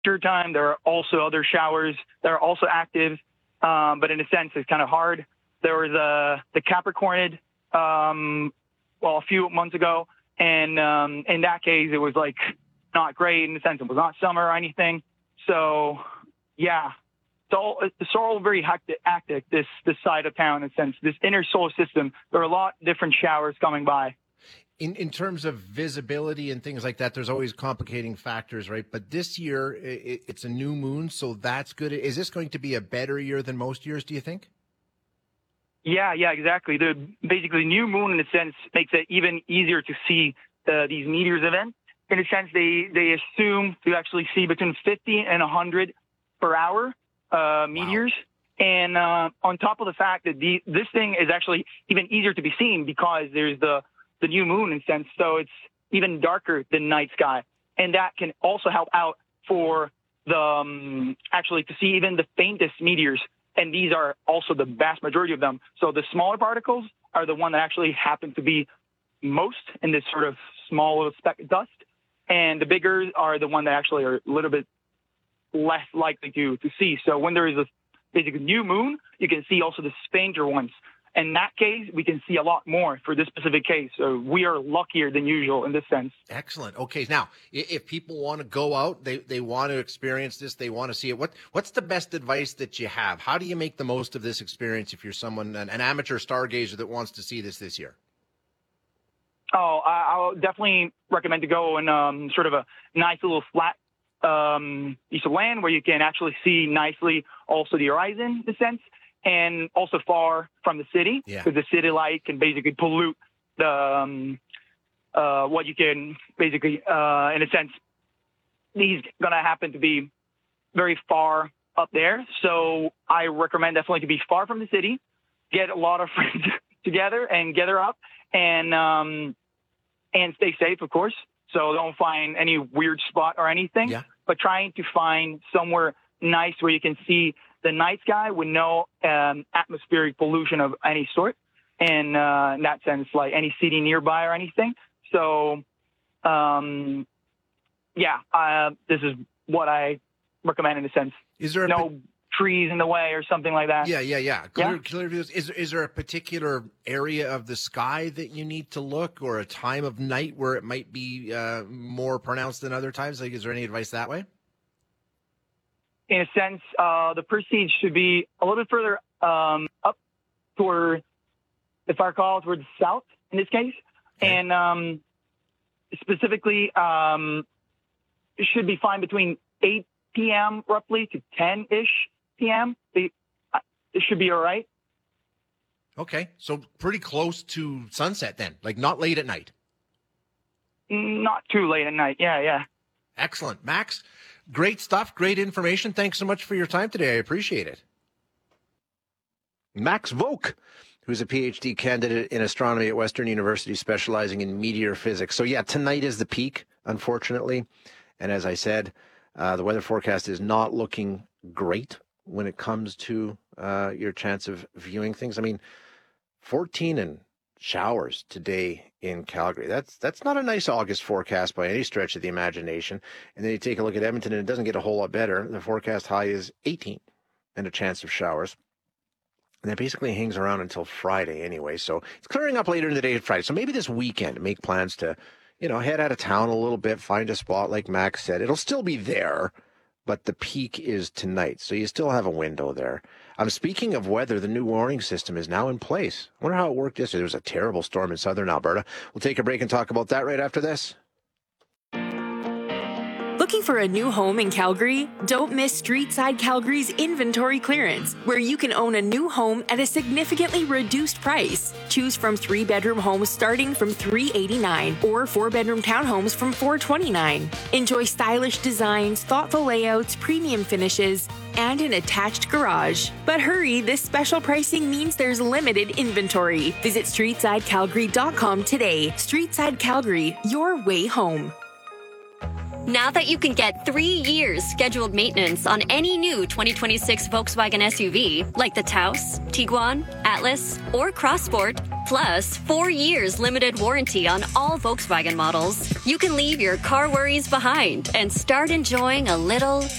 time, there are also other showers that are also active, but in a sense, it's kind of hard. There was the Capricornid, a few months ago, and in that case, it was like not great in the sense it was not summer or anything. So, yeah, it's all very hectic, this side of town, in a sense. This inner solar system, there are a lot of different showers coming by. In terms of visibility and things like that, there's always complicating factors, right? But this year, it's a new moon, so that's good. Is this going to be a better year than most years, do you think? Yeah, exactly. The basically new moon, in a sense, makes it even easier to see these meteors events. In a sense, they assume to actually see between 50 and 100 per hour meteors. Wow. And on top of the fact that this thing is actually even easier to be seen because there's the new moon, in a sense, so it's even darker than night sky. And that can also help out for the actually to see even the faintest meteors. And these are also the vast majority of them. So the smaller particles are the one that actually happen to be most in this sort of small speck of dust. And the bigger are the one that actually are a little bit less likely to see. So when there is a basically new moon, you can see also the fainter ones. In that case, we can see a lot more for this specific case. So we are luckier than usual in this sense. Excellent. Okay. Now, if people want to go out, they want to experience this, they want to see it, what's the best advice that you have? How do you make the most of this experience if you're someone, an amateur stargazer that wants to see this year? Oh, I'll definitely recommend to go in sort of a nice little flat piece of land where you can actually see nicely also the horizon, in a sense. And also far from the city, because the city light can basically pollute the what you can basically, in a sense, these going to happen to be very far up there. So I recommend definitely to be far from the city, get a lot of friends together and gather up and stay safe, of course. So don't find any weird spot or anything, but trying to find somewhere nice where you can see the night sky with no atmospheric pollution of any sort. And in that sense, like any city nearby or anything. So, this is what I recommend in a sense. Is there no trees in the way or something like that? Yeah. Clear views. Is there a particular area of the sky that you need to look, or a time of night where it might be more pronounced than other times? Like, is there any advice that way? In a sense, the proceeds should be a little bit further up toward, if I recall, towards the south in this case. Okay. And specifically, it should be fine between 8 p.m. roughly to 10-ish p.m. It should be all right. Okay, so pretty close to sunset then, like not late at night. Not too late at night, yeah. Excellent. Max, great stuff, great information. Thanks so much for your time today. I appreciate it. Max Volk, who's a PhD candidate in astronomy at Western University, specializing in meteor physics. So, tonight is the peak, unfortunately. And as I said, the weather forecast is not looking great when it comes to your chance of viewing things. I mean, 14 and showers today in Calgary. That's not a nice August forecast by any stretch of the imagination. And then you take a look at Edmonton, and it doesn't get a whole lot better. The forecast high is 18 and a chance of showers. And that basically hangs around until Friday anyway. So it's clearing up later in the day Friday. So maybe this weekend, make plans to, head out of town a little bit, find a spot like Max said. It'll still be there, but the peak is tonight. So you still have a window there. Speaking of weather, the new warning system is now in place. I wonder how it worked yesterday. There was a terrible storm in southern Alberta. We'll take a break and talk about that right after this. Looking for a new home in Calgary? Don't miss Streetside Calgary's inventory clearance, where you can own a new home at a significantly reduced price. Choose from 3-bedroom homes starting from $389 or 4-bedroom townhomes from $429. Enjoy stylish designs, thoughtful layouts, premium finishes, and an attached garage. But hurry, this special pricing means there's limited inventory. Visit StreetsideCalgary.com today. Streetside Calgary, your way home. Now that you can get 3 years scheduled maintenance on any new 2026 Volkswagen SUV, like the Taos, Tiguan, Atlas, or Crossport, Plus, 4 years limited warranty on all Volkswagen models. You can leave your car worries behind and start enjoying a little